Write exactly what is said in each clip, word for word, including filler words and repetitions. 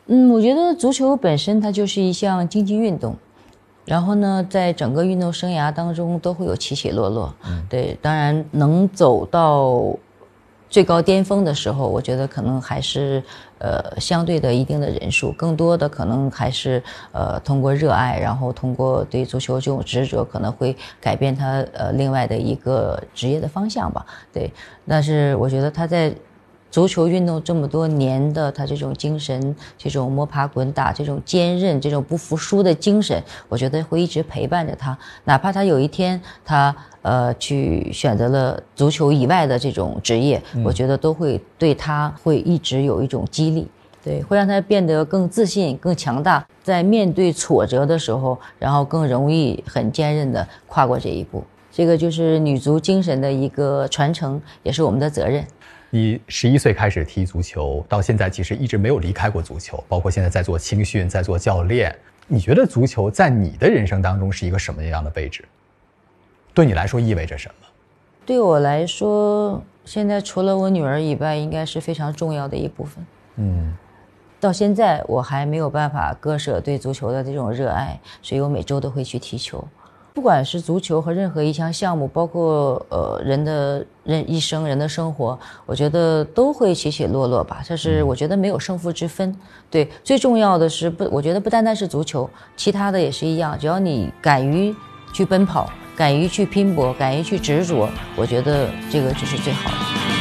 嗯，我觉得足球本身它就是一项竞技运动，然后呢，在整个运动生涯当中都会有起起落落。嗯，对，当然能走到最高巅峰的时候，我觉得可能还是呃相对的一定的人数，更多的可能还是呃通过热爱，然后通过对足球这种执着，可能会改变他呃另外的一个职业的方向吧。对，但是我觉得他在足球运动这么多年的他这种精神，这种摸爬滚打，这种坚韧，这种不服输的精神，我觉得会一直陪伴着他，哪怕他有一天他呃去选择了足球以外的这种职业，嗯，我觉得都会对他会一直有一种激励，对，会让他变得更自信、更强大，在面对挫折的时候，然后更容易很坚韧地跨过这一步。这个就是女足精神的一个传承，也是我们的责任。 你十一岁开始踢足球，到现在其实一直没有离开过足球，包括现在在做青训，在做教练。你觉得足球在你的人生当中是一个什么样的位置？对你来说意味着什么？ 对我来说，现在除了我女儿以外，应该是非常重要的一部分。嗯，到现在我还没有办法割舍对足球的这种热爱，所以我每周都会去踢球。不管是足球和任何一项项目，包括呃人的人一生人的生活，我觉得都会起起落落吧。这是我觉得没有胜负之分。对，最重要的是不，我觉得不单单是足球，其他的也是一样。只要你敢于去奔跑，敢于去拼搏，敢于去执着，我觉得这个就是最好的。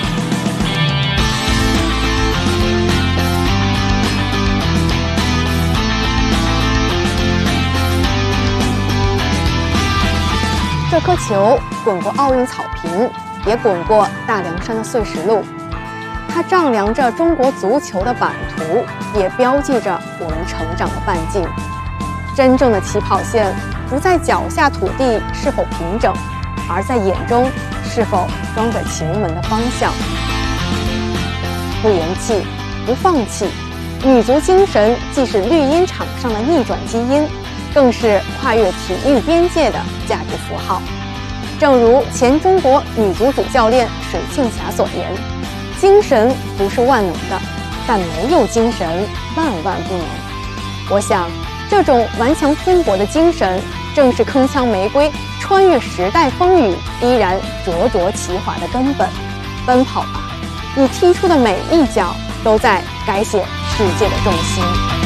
这颗球滚过奥运草坪，也滚过大凉山的碎石路，它丈量着中国足球的版图，也标记着我们成长的半径。真正的起跑线不在脚下土地是否平整，而在眼中是否装着球门的方向。不言弃，不放弃，女足精神既是绿茵场上的逆转基因，更是跨越体育边界的价值符号。正如前中国女足主教练水庆霞所言，精神不是万能的，但没有精神万万不能。我想这种顽强拼搏的精神，正是铿锵玫瑰穿越时代风雨依然灼灼其华的根本。奔跑吧，你踢出的每一脚都在改写世界的重心。